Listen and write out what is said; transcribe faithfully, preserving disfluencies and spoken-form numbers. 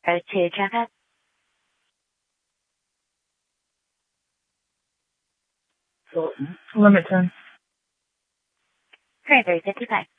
Go to Trevor. Limit ten. three three five five.